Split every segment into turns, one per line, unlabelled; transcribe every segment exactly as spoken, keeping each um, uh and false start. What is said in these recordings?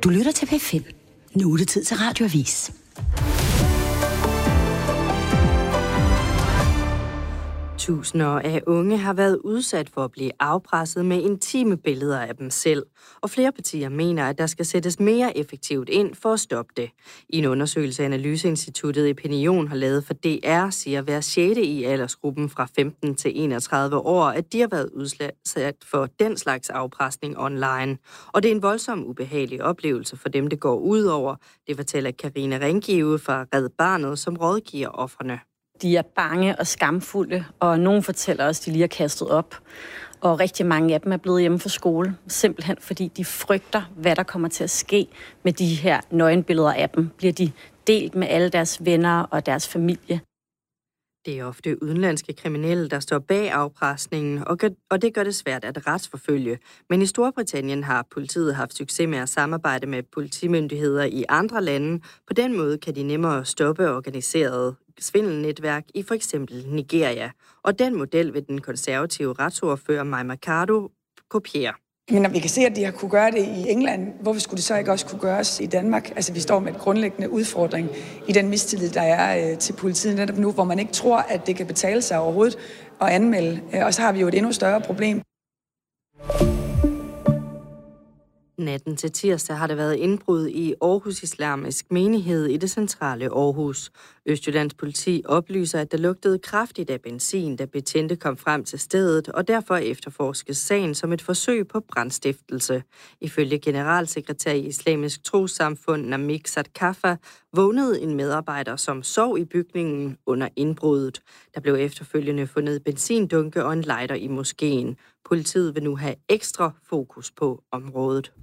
Du lytter til P fem. Nu er det tid til Radioavis.
Tusinder af unge har været udsat for at blive afpresset med intime billeder af dem selv, og flere partier mener, at der skal sættes mere effektivt ind for at stoppe det. I en undersøgelse, Analyseinstituttet Epinion har lavet for D R, siger hver sjette i aldersgruppen fra femten til enogtredive år, at de har været udsat for den slags afpresning online. Og det er en voldsom ubehagelig oplevelse for dem, det går ud over. Det fortæller Karina Ringgive fra Red Barnet, som rådgiver ofrene.
De er bange og skamfulde, og nogen fortæller også, at de lige har kastet op. Og rigtig mange af dem er blevet hjemme fra skole, simpelthen fordi de frygter, hvad der kommer til at ske med de her nøgenbilleder af dem. Bliver de delt med alle deres venner og deres familie?
Det er ofte udenlandske kriminelle, der står bag afpresningen, og, gør, og det gør det svært at retsforfølge. Men i Storbritannien har politiet haft succes med at samarbejde med politimyndigheder i andre lande. På den måde kan de nemmere stoppe organiseret svindelnetværk i for eksempel Nigeria. Og den model vil den konservative retsordfører Mai Mercado kopiere.
Men når vi kan se, at de har kunne gøre det i England, hvorfor skulle det så ikke også kunne gøres i Danmark? Altså, vi står med en grundlæggende udfordring i den mistillid, der er øh, til politiet netop nu, hvor man ikke tror, at det kan betale sig overhovedet at anmelde. Og så har vi jo et endnu større problem.
Natten til tirsdag har der været indbrud i Aarhus Islamisk Menighed i det centrale Aarhus. Østjyllands politi oplyser, at der lugtede kraftigt af benzin, da betjente kom frem til stedet, og derfor efterforskes sagen som et forsøg på brandstiftelse. Ifølge generalsekretær i Islamisk Trossamfund Namik Sadkafa vågnede en medarbejder, som sov i bygningen under indbruddet. Der blev efterfølgende fundet benzindunke og en lighter i moskeen. Politiet vil nu have ekstra fokus på området.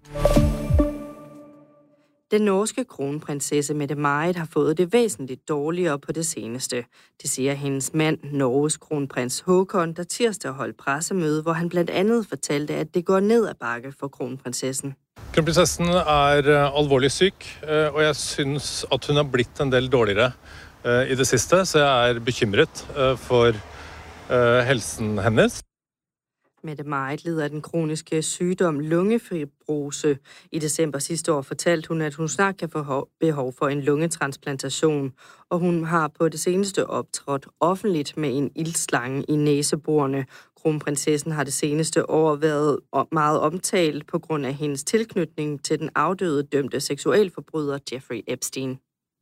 Den norske kronprinsesse Mette-Marit har fået det væsentligt dårligere på det seneste. Det siger hendes mand, Norges kronprins Håkon, der tirsdag holdt pressemøde, hvor han blandt andet fortalte, at det går ned ad bakke for kronprinsessen.
Kronprinsessen er alvorlig syg, og jeg synes, at hun er blitt en del dårligere i det sidste, så jeg er bekymret for helsen hennes.
Mette-Marit lider af den kroniske sygdom lungefibrose. I december sidste år fortalte hun, at hun snart kan få behov for en lungetransplantation, og hun har på det seneste optrådt offentligt med en iltslange i næseborene. Kronprinsessen har det seneste år været meget omtalt på grund af hendes tilknytning til den afdøde dømte seksualforbryder Jeffrey Epstein.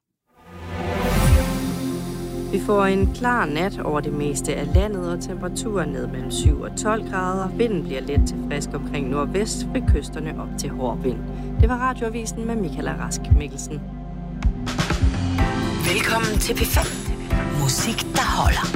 Vi får en klar nat over det meste af landet, og temperaturen ned mellem syv og tolv grader. Vinden bliver let til frisk omkring nordvest, ved kysterne op til hård vind. Det var Radioavisen med Michael Rask Mikkelsen.
Velkommen til P fem. Musik, der holder.